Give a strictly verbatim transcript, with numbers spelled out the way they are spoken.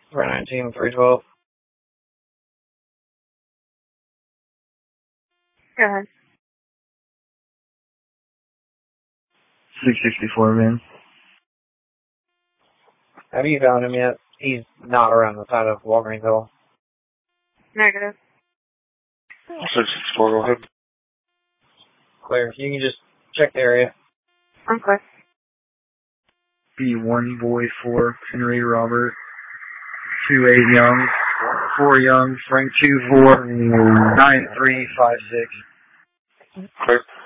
four nineteen, three twelve. Go ahead. six sixty-four, man. Have you found him yet? He's not around the side of Walgreens Hill. Negative. six sixty-four, go ahead. Clear. You can just check the area. I'm clear. B one boy four, Henry Robert, two eight Young, four Young, Frank two four, nine three five six. Clear.